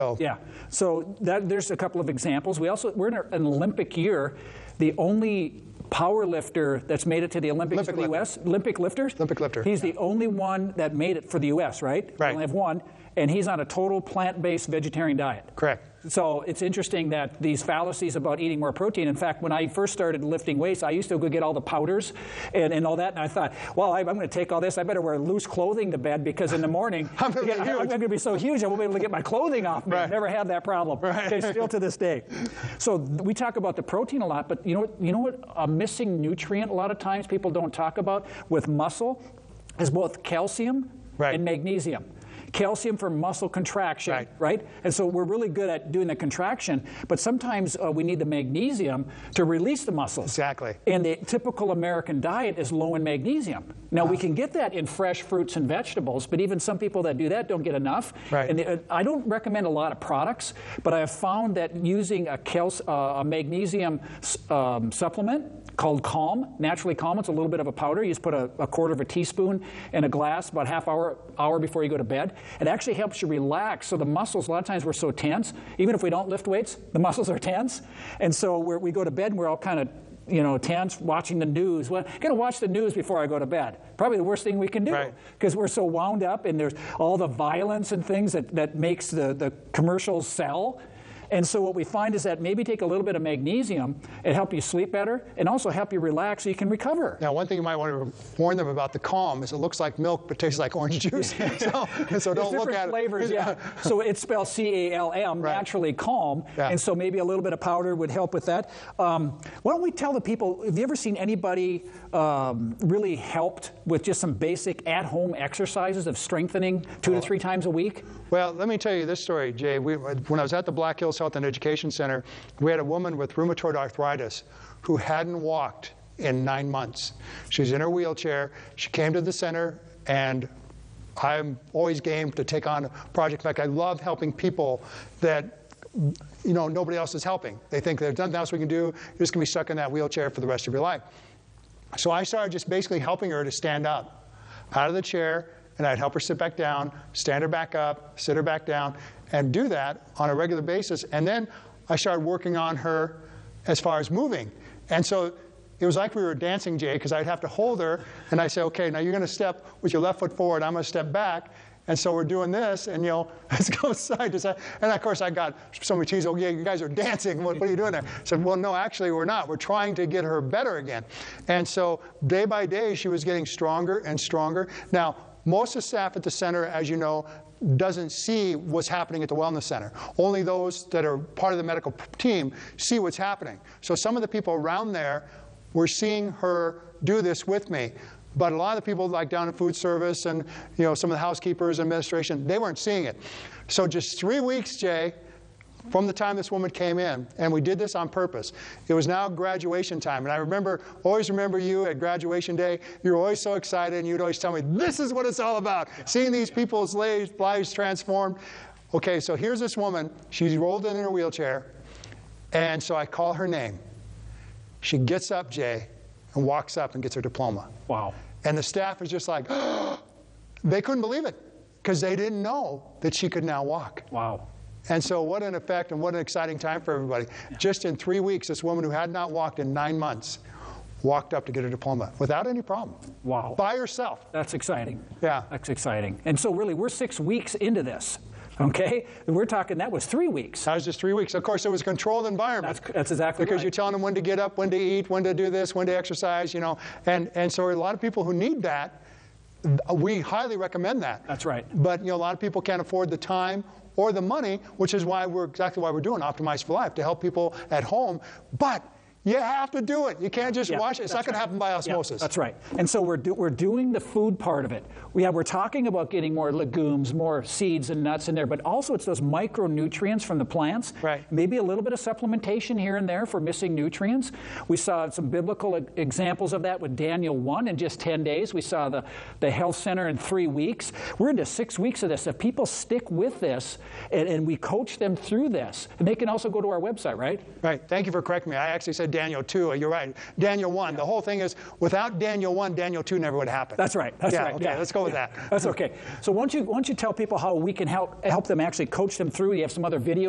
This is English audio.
Yeah, so there's a couple of examples. We're in an Olympic year. The only power lifter that's made it to the Olympics for the U.S. Olympic lifters. Olympic lifter. He's the only one that made it for the U.S. Right? Right. We only have one, and he's on a total plant-based vegetarian diet. Correct. So it's interesting that these fallacies about eating more protein. In fact, when I first started lifting weights, I used to go get all the powders and all that, and I thought, well, I'm going to take all this. I better wear loose clothing to bed because in the morning I'm going to be so huge I won't be able to get my clothing off me. Right. Never had that problem. Right. Okay, still to this day. So we talk about the protein a lot, but you know what? A missing nutrient a lot of times people don't talk about with muscle is both calcium and magnesium. Calcium for muscle contraction, right? And so we're really good at doing the contraction, but sometimes we need the magnesium to release the muscles. Exactly. And the typical American diet is low in magnesium. Now, we can get that in fresh fruits and vegetables, but even some people that do that don't get enough. Right. And I don't recommend a lot of products, but I have found that using a magnesium supplement called Calm, Naturally Calm, it's a little bit of a powder. You just put a quarter of a teaspoon in a glass about half hour before you go to bed. It actually helps you relax. So the muscles, a lot of times we're so tense, even if we don't lift weights, the muscles are tense. And so we go to bed and we're all kind of tense, watching the news. Well, I'm going to watch the news before I go to bed. Probably the worst thing we can do, because we're so wound up and there's all the violence and things that makes the commercials sell. And so what we find is that maybe take a little bit of magnesium and help you sleep better and also help you relax so you can recover. Now, one thing you might want to warn them about the Calm is it looks like milk but tastes like orange juice. so don't look at flavors, it. So it's spelled C-A-L-M, Naturally Calm. And so maybe a little bit of powder would help with that. Why don't we tell the people, have you ever seen anybody really helped with just some basic at-home exercises of strengthening 2 to 3 times a week? Well, let me tell you this story, Jay. When I was at the Black Hills Health and Education Center, we had a woman with rheumatoid arthritis who hadn't walked in 9 months. She's in her wheelchair. She came to the center, and I'm always game to take on a project. In fact, I love helping people that nobody else is helping. They think there's nothing else we can do. You're just going to be stuck in that wheelchair for the rest of your life. So I started just basically helping her to stand up out of the chair, and I'd help her sit back down, stand her back up, sit her back down, and do that on a regular basis. And then I started working on her as far as moving. And so it was like we were dancing, Jay, because I'd have to hold her, and I'd say, okay, now you're going to step with your left foot forward, I'm going to step back. And so we're doing this, and let's go side to side. And of course, I got somebody teased, oh, yeah, you guys are dancing. What are you doing there? I said, well, no, actually, we're not. We're trying to get her better again. And so day by day, she was getting stronger and stronger. Now, most of the staff at the center, as you know, doesn't see what's happening at the Wellness Center. Only those that are part of the medical team see what's happening. So some of the people around there were seeing her do this with me. But a lot of the people like down in food service and some of the housekeepers, administration, they weren't seeing it. So just 3 weeks, Jay, from the time this woman came in, and we did this on purpose. It was now graduation time, and I always remember you at graduation day. You were always so excited, and you'd always tell me, this is what it's all about, seeing these people's lives transformed. Okay, so here's this woman. She's rolled in her wheelchair, and so I call her name. She gets up, Jay, and walks up and gets her diploma. Wow. And the staff is just like, they couldn't believe it, because they didn't know that she could now walk. Wow. And so what an effect and what an exciting time for everybody. Yeah. Just in 3 weeks, this woman who had not walked in 9 months walked up to get her diploma without any problem. Wow. By herself. That's exciting. Yeah. That's exciting. And so really, we're 6 weeks into this. Okay? We're talking, that was 3 weeks. That was just 3 weeks. Of course, it was a controlled environment. That's exactly because right. You're telling them when to get up, when to eat, when to do this, when to exercise, And so a lot of people who need that, we highly recommend that. That's right. But a lot of people can't afford the time or the money, which is exactly why we're doing Optimize for Life, to help people at home. But you have to do it. You can't just watch it. It's not going to happen by osmosis. Yeah, that's right. And so we're doing the food part of it. We're talking about getting more legumes, more seeds and nuts in there, but also it's those micronutrients from the plants. Right. Maybe a little bit of supplementation here and there for missing nutrients. We saw some biblical examples of that with Daniel 1 in just 10 days. We saw the health center in 3 weeks. We're into 6 weeks of this. If people stick with this and we coach them through this, and they can also go to our website, right? Right. Thank you for correcting me. I actually said said Daniel 2. You're right. Daniel 1. The whole thing is, without Daniel 1, Daniel 2 never would happen. That's right. That's right. Okay, let's go with that. That's okay. So why don't you tell people how we can help them actually coach them through? You have some other videos